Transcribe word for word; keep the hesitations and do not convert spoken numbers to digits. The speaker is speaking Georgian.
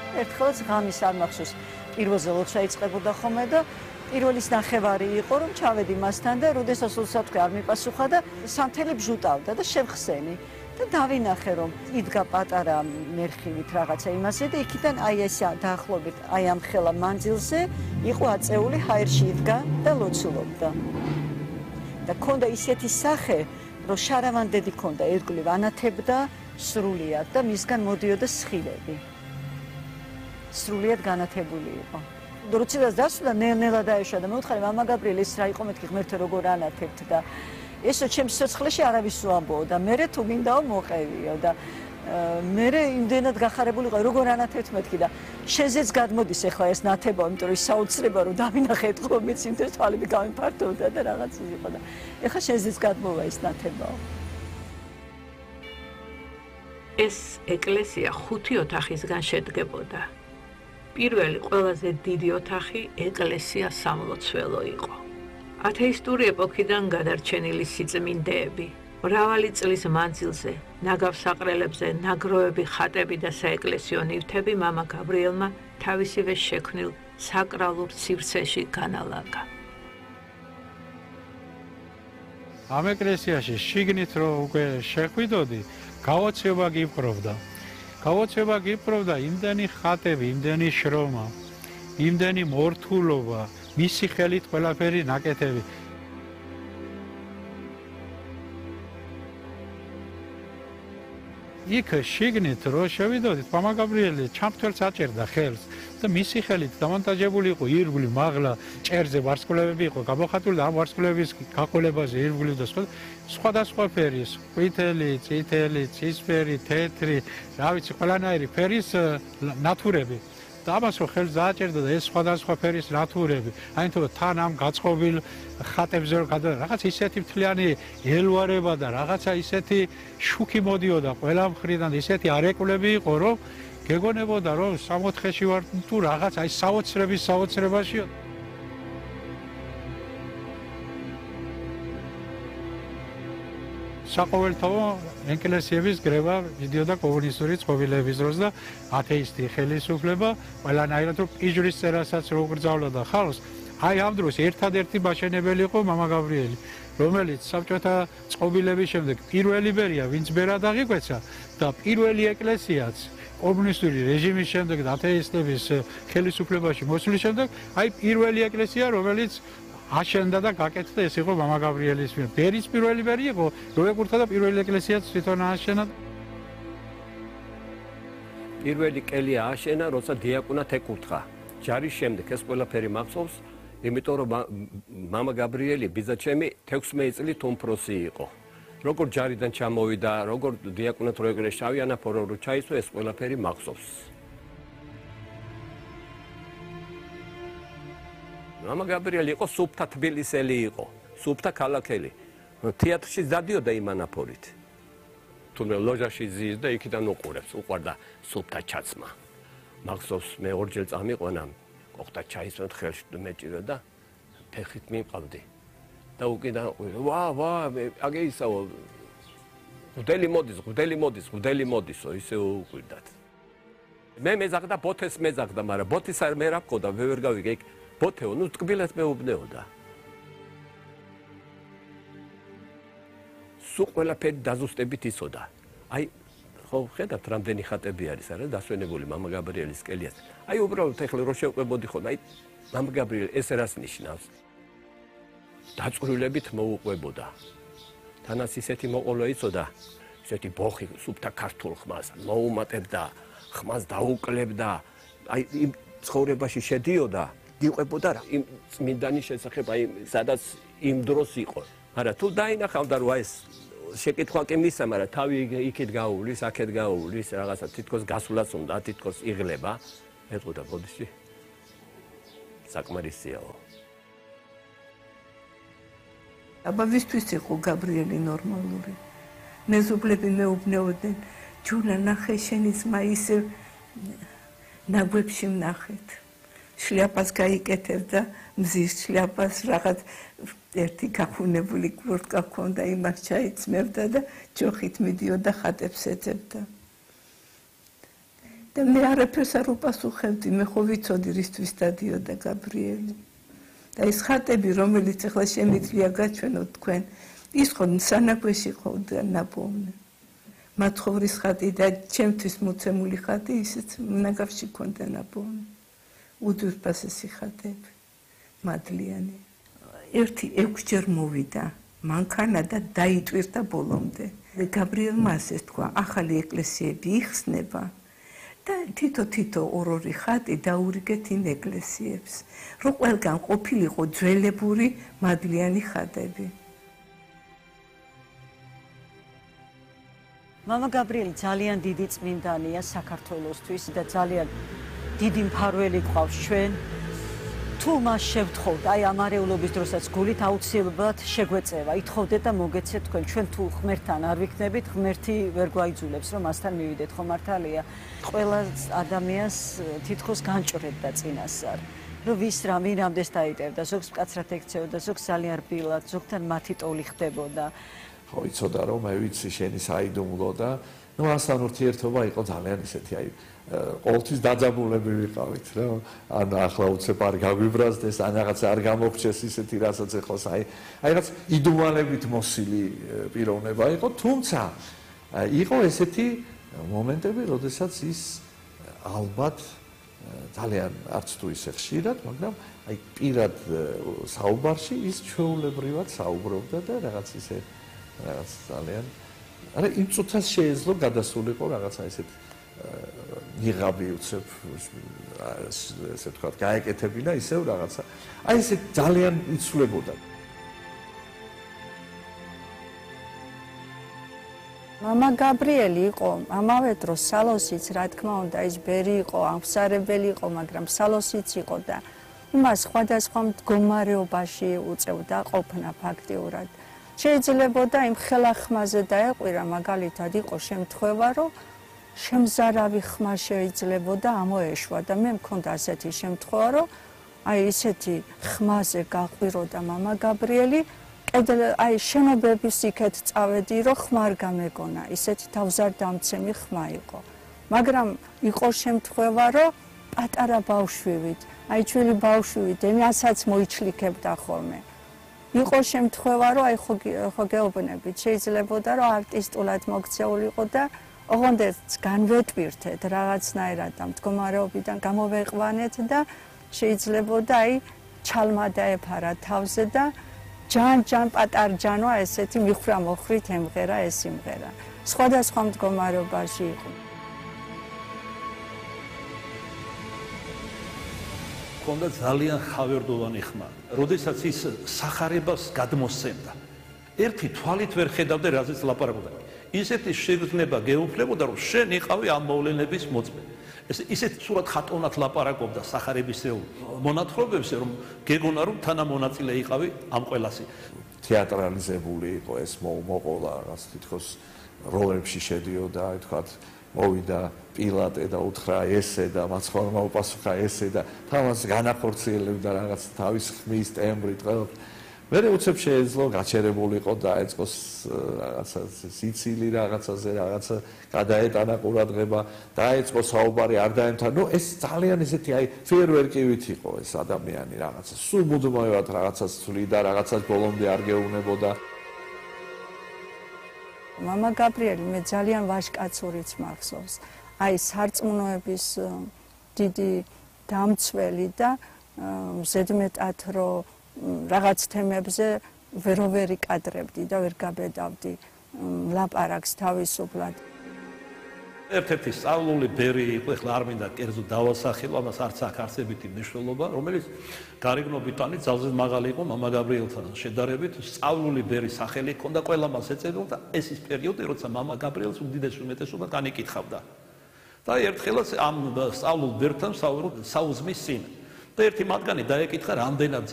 ერთხელაც ღამის არ მახსოვს პირველზე ლოცვა იწყებოდა ხოლმე და პირველის ნახევარი იყო რომ ჩავედი მასთან და როდესაც ლოცვა არ მიპასუხა და სანთელი ბჟუტავდა და შევხსენი და დავინახე რომ იდგა პატარა მერხივით რაღაცა იმაზე და იქიდან აი ეს დაახლოებით აი ამ ხელა მანძილზე იყო აწეული ჰაერში იდგა და ლოცულობდა და ქონდა ისეთი სახე რომ შარავანდედი ქონდა ერთგულივ ანათებდა სრულიად და მისგან მოდიოდა სხივები სრულიად განათებული იყო როდესაც დასვლა ნელ-ნელა დაეშვა და მე ვუთხარი მამა გაბრიელი ეს რა იყო მეთქი ღმერთო როგორ ანათებთ და ესო ჩემს სიცოცხლეში არავის უამბო და მე თუ მინდაო მოყევიო და მე იმდენად გახარებული ვიყავი როგორ ანათებთ მეთქი და შენზეც გადმოდის ახლა ეს ნათება იმიტომ რომ საოცრება რომ დავინახეთ ხოლმე მეც იმდენ თვალები გამიფართოვდა და რაღაც იყო და ახლა შენზეც გადმოვა ეს ნათებაო ეს ეკლესია ხუთი ოთახისგან შედგებოდა პირველი ყველაზე დიდი ოთახი ეკლესია სამლოცველო იყო ათეისტური ეპოქიდან გადარჩენილი სიწმინდეები მრავალი წლის მანძილზე ნაგავსაყრელებზე ნაგროვები ხატები და საეკლესიო ნივთები მამა გაბრიელმა თავისივე შექმნილ საკრალურ სივრცეში განალაგა ამ ეკლესიაში შიგნით რო უკვე შეხვიდოდი გაოცება გიპყრობდა გაოცება გიპყრობდა იმდენი ხატები იმდენი შრომა იმდენი მორთულობა მისი ხელით ყველაფერი ნაკეთები იქ შიგნით რო შევიდოდით მამა გაბრიელი ჩამრთველს აჭერდა ხელს და მისი ხელით დამონტაჟებული იყო ირგვლივ მაღლა ჭერზე ვარსკვლავები იყო გამოხატული და ამ ვარსკვლავების გაყოლებაზე ირგვლივ და სხვა სხვადასხვა ფერის ყვითელი, წითელი, ცისფერი, თეთრი, რა ვიცი, ყველანაირი ფერის ნათურები და ამას რო ხელს დააჭერდა და ეს სხვადასხვა ფერის ნათურები აი თუ თან ამ გაწყობილ ხატებზე რო გადა რაღაც ისეთი მთლიანი ელვარება და რაღაცა ისეთი შუქი მოდიოდა ყველა მხრიდან ისეთი არეკვლები იყო რომ გეგონებოდა რომ სამოთხეში ვარ თუ რაღაც აი საოცრების საოცრებაში საყოველთაო ეკლესიების გრევა მიდიოდა კომუნისტური წყობილების დროს და ათეისტი ხელისუფლება ყველანაირად რომ პიჟრის წერასაც რო ugრძავდა ხალხს აი ამ დროს ერთადერთი მაშენებელი იყო მამა გაბრიელი რომელიც საბჭოთა წყობილების შემდეგ პირველი ბერია ვინც ბერად აღიკვეცა და პირველი ეკლესიაც კომუნისტური რეჟიმის შემდეგ და ათეისტების ხელისუფლებაში მოსვლის შემდეგ აი პირველი ეკლესია რომელიც აშენდა და გაკეთდა ეს იყო მამა გაბრიელის მიერ. ბერის პირველი ბერი იყო, რო ეკურთხა და პირველი ეკლესიაც თვითონ ააშენა. პირველი კელი ააშენა, როცა დიაკვნად ეკურთხა. ჯარის შემდეგ ეს ყველაფერი მახსოვს, იმიტომ რომ მამა გაბრიელი ბიძაჩემი თექვსმეტი წლით უმცროსი იყო. როგორ ჯარიდან ჩამოვიდა, როგორ დიაკვნად რო ეგრე შავი ანაფორო რო ჩაისვა, ეს ყველაფერი მახსოვს. მამა გაბრიელი იყო სუფთა თბილისელი იყო, სუფთა ქალაქელი. თეატრში დადიოდა იმ ანაფორით. თუმცა ლოჟაში ზის და იქიდან უყურებს, უყვარდა სუფთა ჩაცმა. მახსოვს მე ორჯერ წამიყვანა, ყოხთა ჩაისვენ ხელში მეჭირა და ფეხით მიყავდი. და უკიდან ვა ვა აგე ისაო გუდელი მოდის, გუდელი მოდის, გუდელი მოდისო, ისე უყვირდათ. მე მეძახდა ბოთეს მეძახდა, მაგრამ ბოთის არ მე რა მქონდა, ვერ გავიგე იქ ბოთეო, ნუ ტკბილად მეუბნეოდა. სულ ყველაფერი დაზუსტებით იცოდა. აი, ხო ხედავთ, რამდენი ხატები არის, არა, დასვენებული მამა გაბრიელის კელიას. აი, უბრალოდ ეხლა რო შევყვებოდი ხო, აი, მამა გაბრიელი ეს რას ნიშნავს? დაწვრილებით მოუყვებოდა. თანაც ისეთი მოყოლა იცოდა, ისეთი ბოხი სუფთა ქართულ ხმას მოუმატებდა, ხმას დაუკლებდა. აი, იმ ცხოვრებაში შედიოდა. იყვებოდა რა იმ წმინდანის შესახებ აი სადაც იმ დროს იყო. მაგრამ თუ დაინახავდა რომ ეს შეკითხვა კი მისცა, მაგრამ თავი იქით გაუვლის, აქეთ გაუვლის, რაღაცა თითქოს გასვლაც უნდა, თითქოს იღლება. ეტყოდა ბოდიში. საკმარისიაო. აბა ვისთვის იყო გაბრიელი ნორმალური? მეზობლები მეუბნეოდნენ, ჯუნა ნახე შენი ძმა ისე ნაგვებში ვნახეთ. შლიაპას გაიკეთებდა, მზის შლიაპას რაღაც ერთი გახუნებული კურტკა ჰქონდა, იმას ჩაიწმევდა და ჯოხით მიდიოდა ხატებს ეძებდა. და მე არაფერს არ უპასუხებდი, მე ხო ვიცოდი რისთვის დადიოდა გაბრიელი. და ეს ხატები, რომელიც ახლა შემიძლია გაჩვენოთ თქვენ, ის ხო სანაგვეში ყოფდა ნაპოვნი. მაცხოვრის ხატი და ჩემთვის მოცემული ხატი ისიც ნაგავში ქონდა ნაპოვნი. უძვირფასესი ხატები, მადლიანი. ერთი ექვსჯერ მოვიდა მანქანა და დაიტვირთა ბოლომდე. გაბრიელმა ასე თქვა, ახალი ეკლესიები იხსნება და თითო-თითო ორ-ორი ხატი დაურიგეთ იმ ეკლესიებს, რომ ყველგან ყოფილიყო ძველებური მადლიანი ხატები. მამა გაბრიელი ძალიან დიდი წმინდანია საქართველოსთვის და ძალიან დიდი მფარველი გვყავს ჩვენ. თუ მას შევთხოვთ, აი ამ არეულობის დროსაც გულით აუცილებლად შეგვეწევა, ითხოვდეთ და მოგეცეთ თქვენ, ჩვენ თუ ღმერთთან არ ვიქნებით, ღმერთი ვერ გვაიძულებს, რომ მასთან მივიდეთ, ხო მართალია? ყველა ადამიანს თითქოს განჭრევდა წინასწარ, რომ ვის რა, ვინ რამდენს დაიტერდა, ზოგს მკაცრად ექცეოდა, ზოგს ძალიან რბილად, ზოგთან მათი ტოლი ხდებოდა. ხო, იცოდა რომ მე ვიცი შენი საიდუმლო და ნუ ასთან ურთიერთობა იყო ძალიან ისეთი, აი ყოველთვის დაძაბულები ვიყავით, რა. ან ახლა უცებ არ გაგვიბრაზდეს, ან რაღაც არ გამოგჩეს ისეთი, რასაც ეხლას აი, აი რაღაც იდუმალებით მოსილი პიროვნება იყო, თუმცა იყო ესეთი მომენტები, როდესაც ის ალბათ ძალიან არც თუ ისე ხშირად, მაგრამ აი პირად საუბარში ის ჩვეულებრივად საუბრობდა და რაღაც ისე რაღაც ძალიან არა იმ წუთას შეეძლო გადასულიყო რაღაცა ისეთი ნიღაბი უცებ ესე თქვა გაეკეთებინა ისევ რაღაცა აი ესე ძალიან იცვლებოდა მამა გაბრიელი იყო ამავე დროს სალოსიც რა თქმა უნდა ის ბერი იყო ამსარებელი იყო მაგრამ სალოსიც იყო და იმას სხვადასხვა მდგომარეობაში უწევდა ყოფნა ფაქტიურად შეიძლებოდა იმ ხელახმაზე დაეყვირა მაგალითად იყო შემთხვევა რომ შემზარავი ხმა შეიძლებოდა ამოეშვა და მე მქონდა ასეთი შემთხვევა რომ აი ისეთი ხმაზე გაყვიროდა მამა გაბრიელი კედელ აი შენობების იქეთ წავედი რომ ხმა არ გამეგონა ისეთი თავზარდამცემი ხმა იყო მაგრამ იყო შემთხვევა რომ პატარა ბავშვივით აი ჩვილი ბავშვივით ემასაც მოიჩლიქებდა ხოლმე იყო შემთხვევა რომ აი ხო ხო გეუბნებით შეიძლებოდა რომ არტისტულად მოქცეულიყო და ოღონდ განვეტვირთეთ რაღაცნაირად და მდგომარეობიდან გამოვეყვანეთ და შეიძლებოდა აი ჩალმა დაეფარა თავზე და ჯან-ჯან პატარჯანო ესეთი მიხრა მოხრით ემღერა ეს იმღერა სხვადასხვა მდგომარეობაში იყო კონდა ძალიან ხავერდოვანი ხმა როდესაც ის სახარებას გადმოსცემდა ერთი თვალით ვერ ხედავდა რაზეც ლაპარაკობდა ისეთი შეგრძნება გეუფლებოდა რომ შენ იყავი ამ მოვლენების მოწმე ეს ისეთ სულად ხატოვნად ლაპარაკობდა სახარებისეულ მონათხრობებზე რომ გეგონა რომ თანამონაწილე იყავი ამ ყველასი თეატრალიზებული იყო ეს მოყოლა რაღაც თითქოს როლებში შედიოდა აი თქვა მოვიდა პილატე და უთხრა ესე და მაცხოვრმა უპასუხა ესე და თამას განახორციელებდა რაღაც თავის ხმის ტემბრით ყველაფერს მე უცებ შეეძლო გაჩერებულიყო და ეწყოს რაღაცა სიცილი რაღაცაზე რაღაცა გადაეტანა ყურადღება დაეწყო საუბარი არ დაემთა ნუ ეს ძალიან ისეთი აი ფეერვერკივით იყო ეს ადამიანი რაღაცა სულ მუდმივად რაღაცას ცვლიდა რაღაცას ბოლომდე არ გეუბნებოდა მამა გაბრიელი მე ძალიან ვაჟკაცურიც მახსოვს აი სარწმუნოების დიდი დამცველი და ზედმეტად რომ რაღაც თემებზე ვეროვერი კადრებდი და ვერ გაბედავდი ლაპარაკს თავისუფლად. ერთ-ერთი სწავლული ბერი იყო, ეხლა არ მინდა კერძო დავასახელო, ამას არც აქვს არსებითი მნიშვნელობა, რომელიც გარეგნობით ანი ძალზედ მაღალი იყო მამა გაბრიელთან შედარებით, სწავლული ბერის სახელი ჰქონდა, ყველა მას ეწეოდა და ეს ის პერიოდი, როცა მამა გაბრიელს უდიდეს უმეტესობა განიკითხავდა. და ერთხელაც ამ სწავლულ ბერთან საუზმის წინ და ერთი მათგანი დაეკითხა რამდენად